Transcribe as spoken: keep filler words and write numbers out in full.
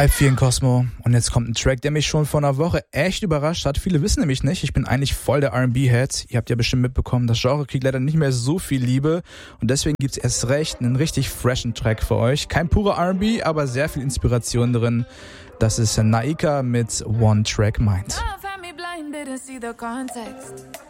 Halb vier in Cosmo und jetzt kommt ein Track, der mich schon vor einer Woche echt überrascht hat. Viele wissen nämlich nicht, ich bin eigentlich voll der R and B-Head. Ihr habt ja bestimmt mitbekommen, das Genre kriegt leider nicht mehr so viel Liebe und deswegen gibt's erst recht einen richtig freshen Track für euch. Kein purer R and B, aber sehr viel Inspiration drin. Das ist Naika mit One Track Mind. Didn't see the context.